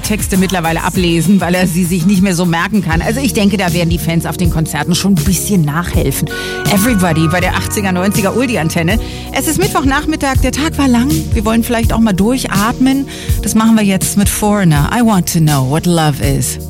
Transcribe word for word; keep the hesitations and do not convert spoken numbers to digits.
Texte mittlerweile ablesen, weil er sie sich nicht mehr so merken kann. Also ich denke, da werden die Fans auf den Konzerten schon ein bisschen nachhelfen. Everybody bei der achtziger, neunziger Uldi-Antenne. Es ist Mittwochnachmittag, der Tag war lang. Wir wollen vielleicht auch mal durchatmen. Das machen wir jetzt mit Foreigner. I want to know what love is.